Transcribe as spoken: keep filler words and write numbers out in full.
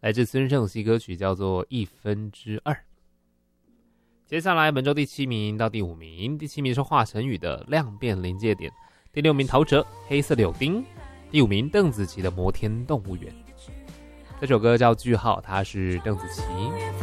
来自孙盛熙歌曲叫做《一分之二》。接下来本周第七名到第五名，第七名是华晨宇的《量变临界点》，第六名陶喆《黑色柳丁》，第五名邓紫棋的《摩天动物园》。这首歌叫句号，它是邓紫棋